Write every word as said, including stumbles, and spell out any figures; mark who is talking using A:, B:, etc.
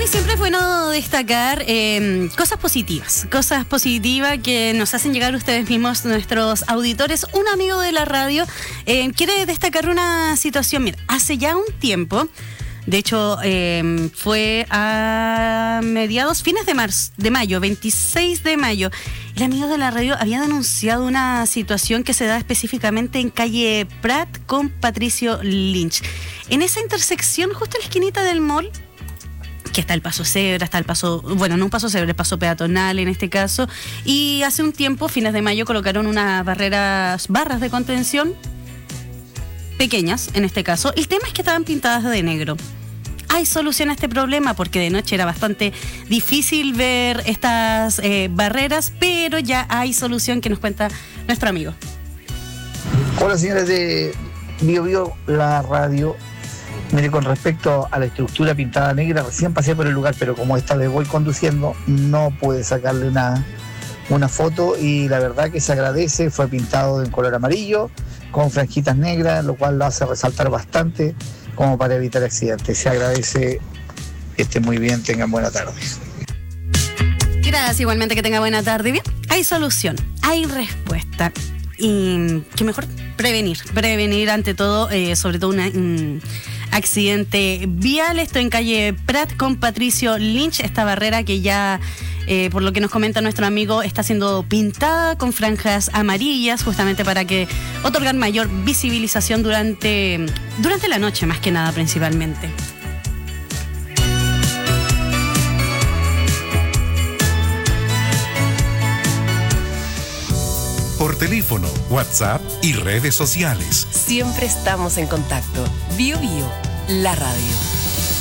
A: y siempre es bueno destacar eh, cosas positivas, cosas positivas que nos hacen llegar ustedes mismos, nuestros auditores. Un amigo de la radio eh, quiere destacar una situación. Mira, hace ya un tiempo, de hecho eh, fue a mediados, fines de marzo, de mayo, veintiséis de mayo, el amigo de la radio había denunciado una situación que se da específicamente en calle Prat con Patricio Lynch. En esa intersección, justo en la esquinita del mall, que está el paso cebra, está el paso, bueno, no un paso cebra, el paso peatonal en este caso, y hace un tiempo, fines de mayo, colocaron unas barreras, barras de contención, pequeñas en este caso. El tema es que estaban pintadas de negro. Hay solución a este problema porque de noche era bastante difícil ver estas eh, barreras, pero ya hay solución que nos cuenta nuestro amigo.
B: Hola señores de Bio Bio, la radio. Mire, con respecto a la estructura pintada negra, recién pasé por el lugar, pero como esta vez voy conduciendo, no pude sacarle una, una foto y la verdad que se agradece. Fue pintado en color amarillo, con franjitas negras, lo cual lo hace resaltar bastante como para evitar accidentes. Se agradece, que estén muy bien, tengan buena tarde.
A: Gracias, igualmente que tenga buena tarde. Bien, hay solución, hay respuesta. Y que mejor prevenir, prevenir ante todo, eh, sobre todo una, un accidente vial. Esto en calle Prat con Patricio Lynch, esta barrera que ya, eh, por lo que nos comenta nuestro amigo, está siendo pintada con franjas amarillas, justamente para que otorgar mayor visibilización durante, durante la noche, más que nada, principalmente.
C: Por teléfono, WhatsApp y redes sociales.
D: Siempre estamos en contacto. Bio Bio, la radio.